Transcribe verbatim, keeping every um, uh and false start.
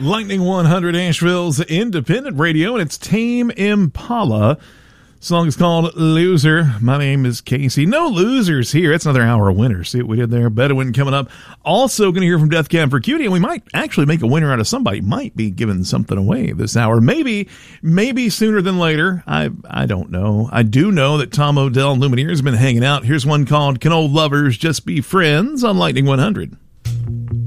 Lightning one hundred, Asheville's independent radio, and it's Tame Impala. Song is called Loser. My name is Casey. No losers here. It's another hour of winner. See what we did there? Bedouin coming up. Also going to hear from Death Cab for Cutie, and we might actually make a winner out of somebody. Might be giving something away this hour. Maybe, maybe sooner than later. I I don't know. I do know that Tom Odell and Lumineer has been hanging out. Here's one called Can Old Lovers Just Be Friends on Lightning one hundred.